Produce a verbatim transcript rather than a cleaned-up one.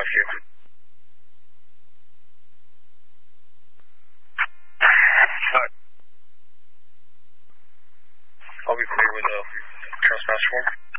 lost you. Alright. I'll be clear with a trespass form.